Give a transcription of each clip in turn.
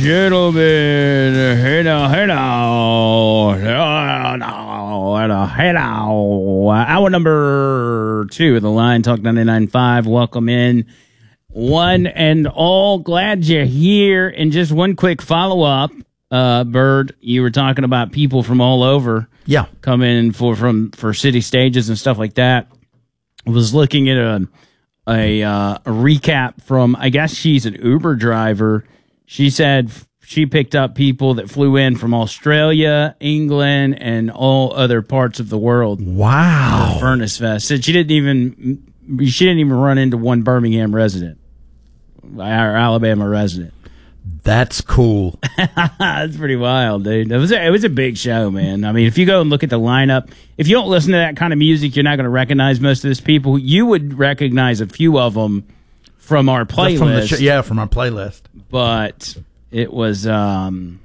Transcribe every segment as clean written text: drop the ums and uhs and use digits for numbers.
gentlemen, hour number 2 of the Line Talk 99.5. Welcome in, one and all. Glad you're here. And just one quick follow-up, Bird, you were talking about people from all over coming for city stages and stuff like that. I was looking at a recap from, I guess she's an Uber driver. She said she picked up people that flew in from Australia, England, and all other parts of the world. Wow. Furnace Fest. Said she didn't even run into one Birmingham resident or Alabama resident. That's cool. That's pretty wild, dude. It was a big show, man. I mean, if you go and look at the lineup, if you don't listen to that kind of music, you're not going to recognize most of these people. You would recognize a few of them from our playlist. From our playlist. But it was it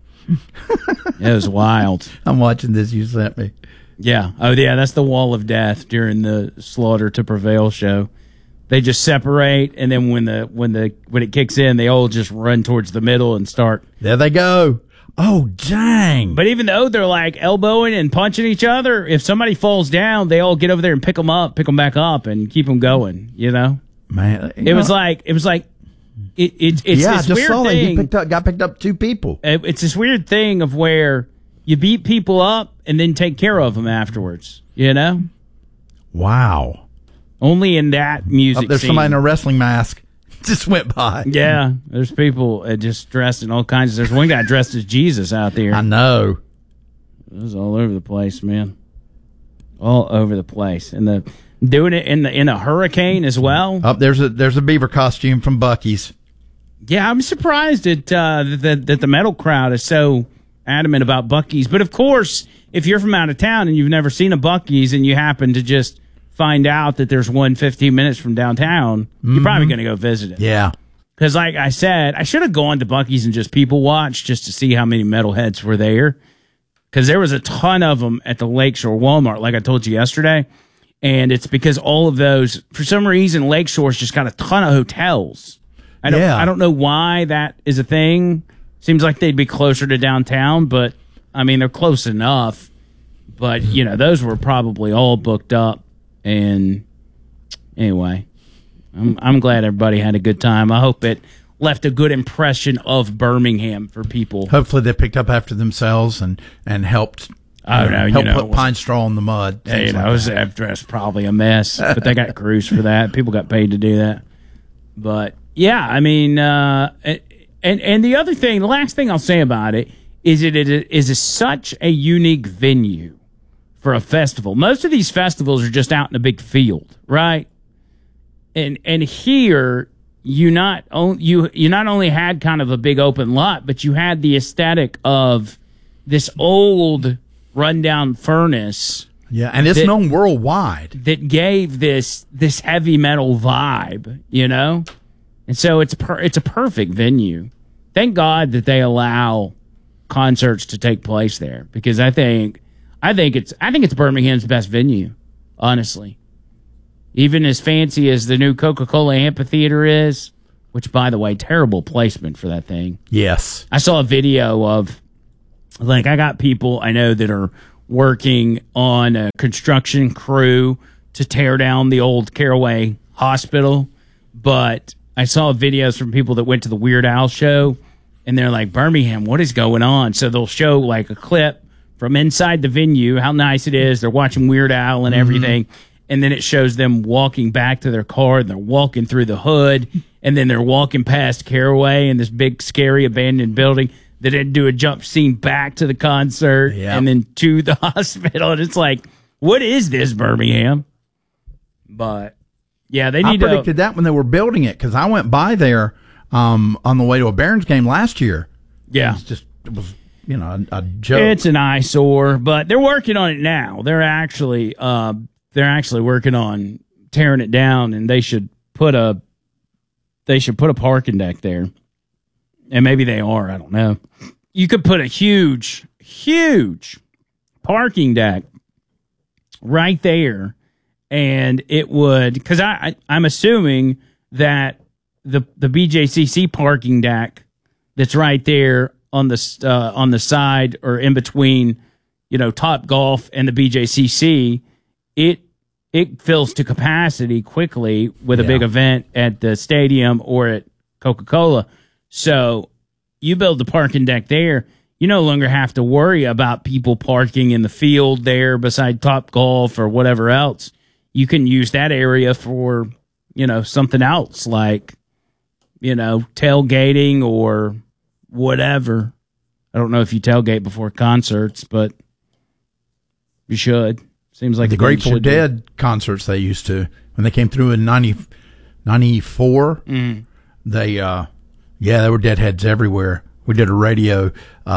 was wild. I'm watching this you sent me. Yeah. Oh, yeah, that's the Wall of Death during the Slaughter to Prevail show. They just separate, and then when it kicks in, they all just run towards the middle and start. There they go. Oh, dang. But even though they're like elbowing and punching each other, if somebody falls down, they all get over there and pick them back up, and keep them going, you know? Man. It was like it's this just weird saw thing. He got picked up 2 people. It's this weird thing of where you beat people up and then take care of them afterwards, you know? Wow. Only in that music there's scene. somebody in a wrestling mask just went by. Yeah, there's people just dressed in all kinds. There's one guy dressed as Jesus out there. I know. It was all over the place, man. All over the place, and doing it in a hurricane as well. Oh, there's a beaver costume from Buc-ee's. Yeah, I'm surprised that the metal crowd is so adamant about Buc-ee's. But of course, if you're from out of town and you've never seen a Buc-ee's and you happen to just find out that there's one 15 minutes from downtown, you're probably going to go visit it. Yeah. Because like I said, I should have gone to Buc-ee's and just people watch just to see how many metalheads were there. Because there was a ton of them at the Lakeshore Walmart, like I told you yesterday. And it's because all of those, for some reason, Lakeshore's just got a ton of hotels. I don't know why that is a thing. Seems like they'd be closer to downtown, but I mean, they're close enough. But, you know, those were probably all booked up. And anyway, I'm glad everybody had a good time. I hope it left a good impression of Birmingham for people. Hopefully they picked up after themselves and helped. Put pine straw in the mud. Yeah, you know, it was probably a mess, but they got crews for that. People got paid to do that. But yeah, I mean, and the other thing, the last thing I'll say about it is it is such a unique venue for a festival. Most of these festivals are just out in a big field, right? And here you not only had kind of a big open lot, but you had the aesthetic of this old rundown furnace. Yeah, and it's known worldwide. That gave this heavy metal vibe, you know? And so it's a perfect venue. Thank God that they allow concerts to take place there, because I think it's Birmingham's best venue, honestly. Even as fancy as the new Coca-Cola Amphitheater is, which, by the way, terrible placement for that thing. Yes. I saw a video of, like, I got people I know that are working on a construction crew to tear down the old Caraway Hospital, but I saw videos from people that went to the Weird Al show, and they're like, Birmingham, what is going on? So they'll show, like, a clip from inside the venue, how nice it is. They're watching Weird Al and everything. And then it shows them walking back to their car, and they're walking through the hood, and then they're walking past Caraway in this big, scary, abandoned building. They didn't do a jump scene back to the concert and then to the hospital. And it's like, what is this, Birmingham? But, yeah, they need I predicted that when they were building it, because I went by there on the way to a Barons game last year. Yeah. It was you know, a joke. It's an eyesore, but they're working on it now. They're actually working on tearing it down, and they should put a parking deck there. And maybe they are, I don't know. You could put a huge parking deck right there, and it would, because I'm assuming that the BJCC parking deck that's right there on the side or in between, Top Golf and the BJCC, it fills to capacity quickly with a big event at the stadium or at Coca-Cola. So you build the parking deck there, you no longer have to worry about people parking in the field there beside Top Golf or whatever else. You can use that area for, something else like, tailgating or whatever. I don't know if you tailgate before concerts, but you should. Seems like the Grateful Dead concerts they used to, when they came through in 94, they were deadheads everywhere. We did a radio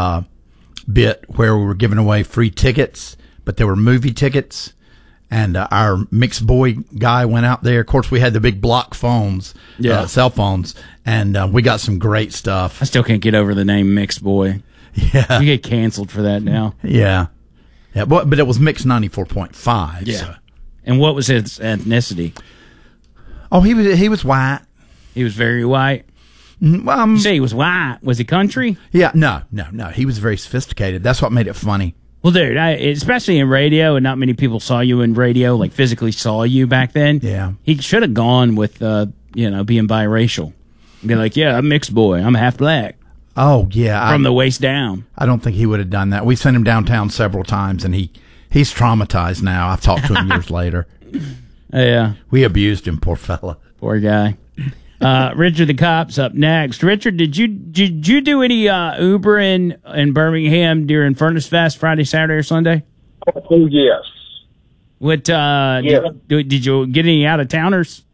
bit where we were giving away free tickets, but they were movie tickets. And our mixed boy guy went out there. Of course, we had the big block phones, cell phones, and we got some great stuff. I still can't get over the name Mixed Boy. Yeah. You get canceled for that now. Yeah. Yeah, but it was Mix 94.5. Yeah. So. And what was his ethnicity? Oh, he was white. He was very white? You say he was white. Was he country? Yeah, no. He was very sophisticated. That's what made it funny. Well, dude, especially in radio, and not many people saw you in radio, like physically saw you back then. Yeah. He should have gone with, being biracial. Be like, yeah, I'm mixed boy. I'm half black. Oh, yeah. From the waist down. I don't think he would have done that. We sent him downtown several times, and he's traumatized now. I've talked to him years later. Yeah. We abused him, poor fella. Poor guy. Richard the Cop's up next. Richard, did you do any Uber in Birmingham during Furnace Fest Friday, Saturday, or Sunday? Oh, yes. What? Did you get any out of towners?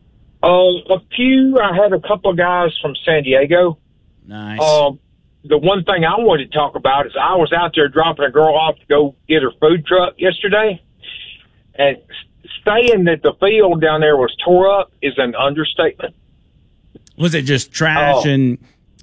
A few. I had a couple of guys from San Diego. Nice. The one thing I wanted to talk about is I was out there dropping a girl off to go get her food truck yesterday, and saying that the field down there was tore up is an understatement. Was it just trash and?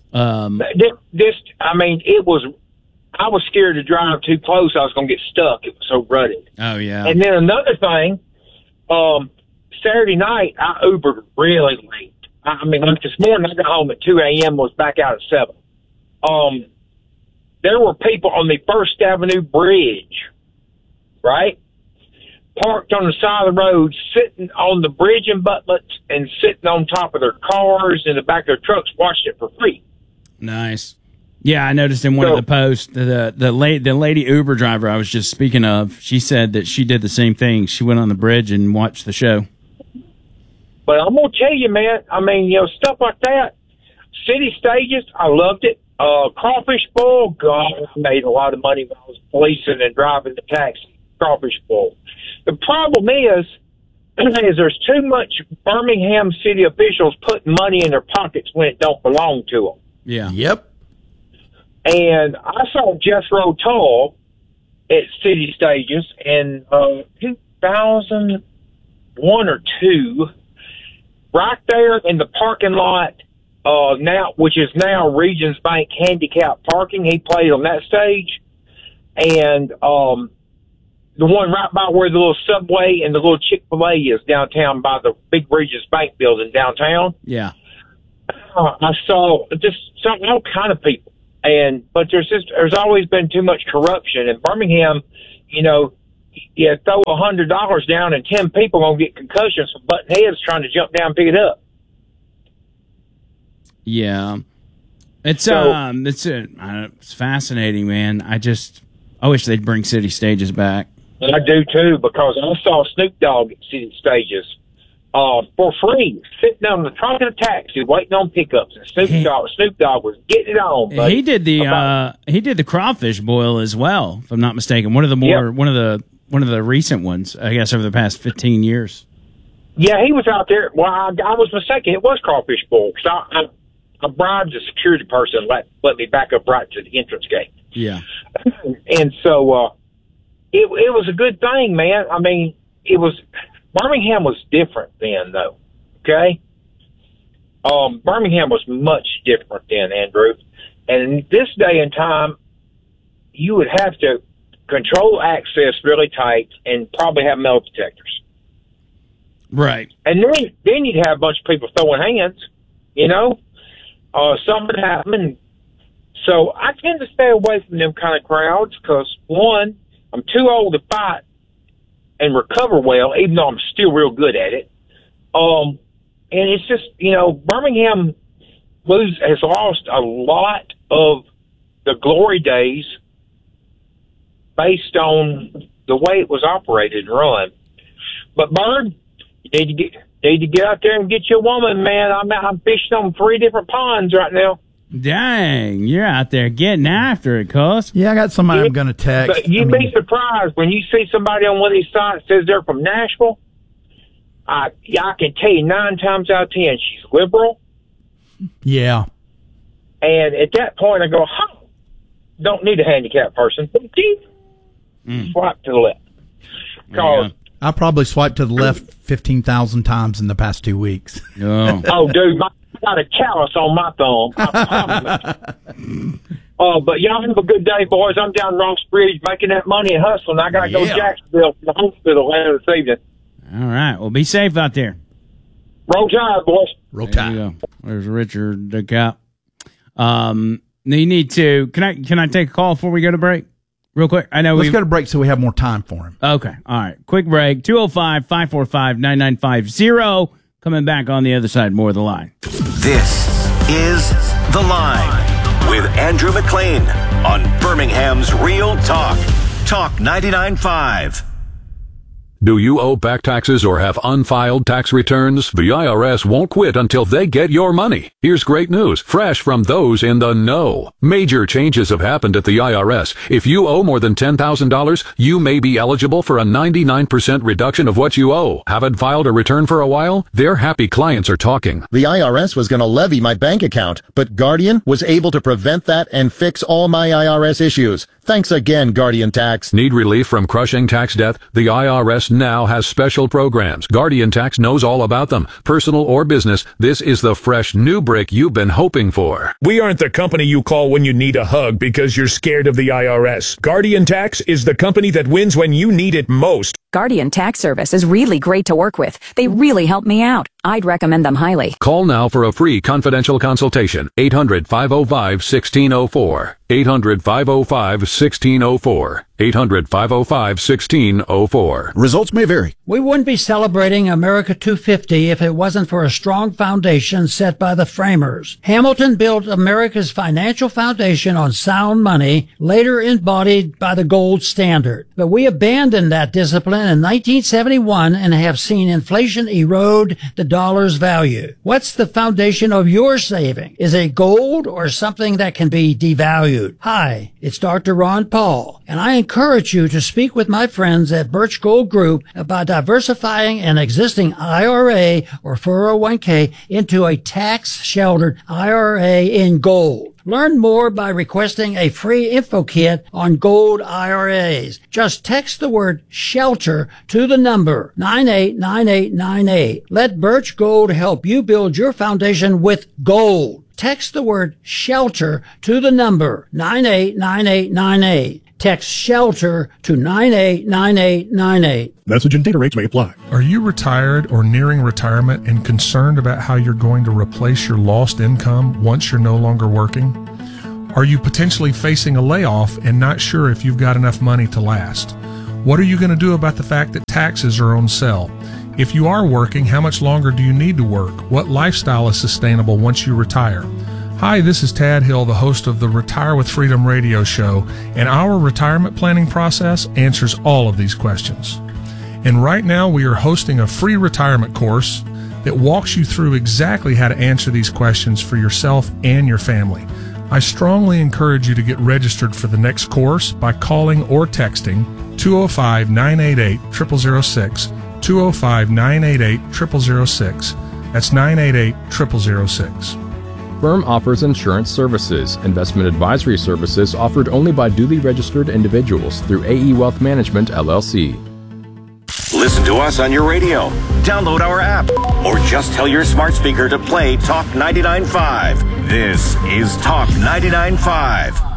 It was. I was scared to drive too close. I was going to get stuck. It was so rutted. Oh yeah. And then another thing, Saturday night I Ubered really late. Like this morning I got home at 2 a.m. was back out at 7. There were people on the First Avenue Bridge, right? Parked on the side of the road, sitting on the bridge abutments and sitting on top of their cars in the back of their trucks, watching it for free. Nice. Yeah, I noticed in one of the posts, the lady Uber driver I was just speaking of, she said that she did the same thing. She went on the bridge and watched the show. But I'm going to tell you, man, stuff like that, city stages, I loved it. Crawfish Bowl, God, I made a lot of money when I was policing and driving the taxi. Crawfish Bowl. The problem is there's too much Birmingham city officials putting money in their pockets when it don't belong to them. Yeah. Yep. And I saw Jethro Tull at city stages in 2001 or 2, right there in the parking lot now, which is now Regions Bank handicap parking. He played on that stage, and the one right by where the little Subway and the little Chick-fil-A is downtown by the big Regions Bank building downtown. Yeah. I saw all kind of people. But there's always been too much corruption in Birmingham. You throw $100 down and 10 people gonna get concussions from butting heads trying to jump down and pick it up. Yeah, it's fascinating, man. I wish they'd bring city stages back. I do too, because I saw Snoop Dogg at city stages for free, sitting on the trunk of a taxi waiting on pickups. And Snoop Dogg was getting it on. Buddy. He did the crawfish boil as well, if I'm not mistaken. One of the recent ones, I guess, over the past 15 years. Yeah, he was out there. Well, I was mistaken. It was crawfish boil, because I bribed the security person let me back up right to the entrance gate. Yeah. And so it was a good thing, man. Birmingham was different then, though. Okay? Birmingham was much different then, Andrew. And in this day and time, you would have to control access really tight and probably have metal detectors. Right. And then you'd have a bunch of people throwing hands, something happened, So I tend to stay away from them kind of crowds because, one, I'm too old to fight and recover well, even though I'm still real good at it. And it's just, Birmingham has lost a lot of the glory days based on the way it was operated and run. But Bird, you need to get out there and get your woman, man. I'm fishing on 3 different ponds right now. Dang, you're out there getting after it, cuz. Yeah, I got somebody I'm going to text. But you'd be surprised when you see somebody on one of these sites that says they're from Nashville. I can tell you 9 times out of 10 she's liberal. Yeah. And at that point, I go, don't need a handicapped person. Swipe to the left. Yeah. I probably swiped to the left 15,000 times in the past 2 weeks. Oh, dude, I got a callus on my thumb. I promise. But y'all have a good day, boys. I'm down Ross Bridge making that money and hustling. I got to go to Jacksonville to the hospital later this evening. All right. Well, be safe out there. Roll Tide, boys. Roll Tide. There you go. There's Richard DeCap. You need to. Can I take a call before we go to break? Real quick. I know Let's go to break so we have more time for him. Okay. All right. Quick break. 205-545-9950. Coming back on the other side. More of The Line. This is The Line with Andrew McLean on Birmingham's Real Talk. Talk 99.5. Do you owe back taxes or have unfiled tax returns? The IRS won't quit until they get your money. Here's great news, fresh from those in the know. Major changes have happened at the IRS. If you owe more than $10,000, you may be eligible for a 99% reduction of what you owe. Haven't filed a return for a while? Their happy clients are talking. The IRS was going to levy my bank account, but Guardian was able to prevent that and fix all my IRS issues. Thanks again, Guardian Tax. Need relief from crushing tax debt? The IRS now has special programs. Guardian Tax knows all about them. Personal or business, this is the fresh new brick you've been hoping for. We aren't the company you call when you need a hug because you're scared of the IRS. Guardian Tax is the company that wins when you need it most. Guardian Tax Service is really great to work with. They really help me out. I'd recommend them highly. Call now for a free confidential consultation. 800-505-1604. 800-505-1604. 800-505-1604. Results may vary. We wouldn't be celebrating America 250 if it wasn't for a strong foundation set by the framers. Hamilton built America's financial foundation on sound money, later embodied by the gold standard. But we abandoned that discipline in 1971 and have seen inflation erode the dollar's value. What's the foundation of your saving? Is it gold or something that can be devalued? Hi, it's Dr. Ron Paul, and I encourage you to speak with my friends at Birch Gold Group about diversifying an existing IRA or 401k into a tax-sheltered IRA in gold. Learn more by requesting a free info kit on gold IRAs. Just text the word SHELTER to the number 989898. Let Birch Gold help you build your foundation with gold. Text the word SHELTER to the number 989898. Text SHELTER to 989898. Message and data rates may apply. Are you retired or nearing retirement and concerned about how you're going to replace your lost income once you're no longer working? Are you potentially facing a layoff and not sure if you've got enough money to last? What are you going to do about the fact that taxes are on sale? If you are working, how much longer do you need to work? What lifestyle is sustainable once you retire? Hi, this is Tad Hill, the host of the Retire with Freedom radio show, and our retirement planning process answers all of these questions. And right now we are hosting a free retirement course that walks you through exactly how to answer these questions for yourself and your family. I strongly encourage you to get registered for the next course by calling or texting 205-988-0006, 205-988-0006. That's 988-0006. Firm offers insurance services. Investment advisory services offered only by duly registered individuals through AE Wealth Management, LLC. Listen to us on your radio. Download our app. Or just tell your smart speaker to play Talk 99.5. This is Talk 99.5.